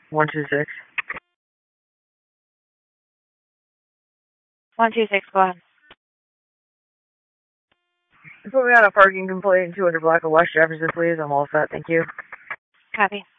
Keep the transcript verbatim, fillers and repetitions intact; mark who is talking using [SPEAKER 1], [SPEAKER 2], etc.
[SPEAKER 1] one two six.
[SPEAKER 2] one two six, go ahead.
[SPEAKER 1] Put me on a parking complaint, two hundred block of West Jefferson, please. I'm all set, thank you.
[SPEAKER 2] Copy.